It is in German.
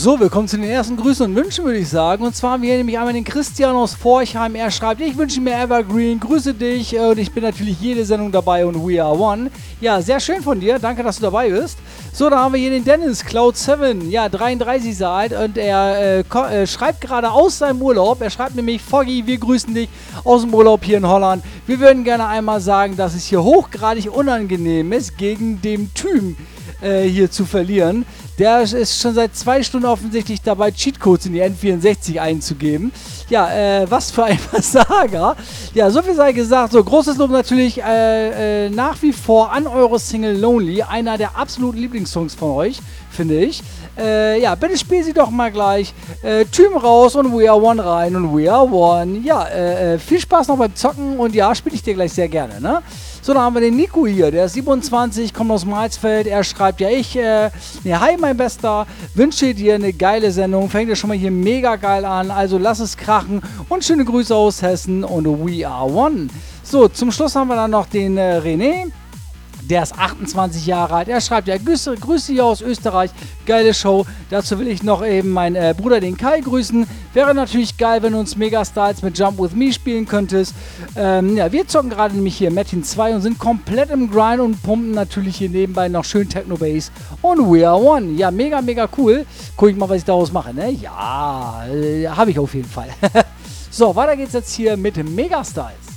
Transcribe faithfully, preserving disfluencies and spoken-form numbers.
So, wir kommen zu den ersten Grüßen und Wünschen, würde ich sagen. Und zwar haben wir hier nämlich einmal den Christian aus Forchheim. Er schreibt, ich wünsche mir Evergreen, grüße dich äh, und ich bin natürlich jede Sendung dabei und we are one. Ja, sehr schön von dir, danke, dass du dabei bist. So, da haben wir hier den Dennis, Cloud sieben, ja, dreiunddreißig ist er alt und er äh, äh, schreibt gerade aus seinem Urlaub. Er schreibt nämlich, Foggy, wir grüßen dich aus dem Urlaub hier in Holland. Wir würden gerne einmal sagen, dass es hier hochgradig unangenehm ist, gegen den Typen äh, hier zu verlieren. Der ist schon seit zwei Stunden offensichtlich dabei, Cheatcodes in die N vierundsechzig einzugeben. Ja, äh, was für ein Versager. Ja, so viel sei gesagt. So, großes Lob natürlich äh, äh, nach wie vor an eure Single Lonely. Einer der absoluten Lieblingssongs von euch, finde ich. Äh, ja, bitte spiel sie doch mal gleich. Äh, Typen raus und We Are One rein und We Are One. Ja, äh, viel Spaß noch beim Zocken und ja, spiele ich dir gleich sehr gerne, ne? So, dann haben wir den Nico hier, der ist siebenundzwanzig, kommt aus Marsfeld. Er schreibt, ja, ich, äh, ne, hi mein Bester, wünsche dir eine geile Sendung, fängt ja schon mal hier mega geil an, also lass es krachen und schöne Grüße aus Hessen und We Are One. So, zum Schluss haben wir dann noch den äh, René. Der ist achtundzwanzig Jahre alt. Er schreibt, ja, Grüße, Grüße hier aus Österreich. Geile Show. Dazu will ich noch eben meinen äh, Bruder, den Kai, grüßen. Wäre natürlich geil, wenn du uns Megastyles mit Jump With Me spielen könntest. Ähm, ja, wir zocken gerade nämlich hier Metin zwei und sind komplett im Grind und pumpen natürlich hier nebenbei noch schön Techno-Bass und We Are One. Ja, mega, mega cool. Guck ich mal, was ich daraus mache, ne? Ja, äh, habe ich auf jeden Fall. So, weiter geht's jetzt hier mit Megastyles.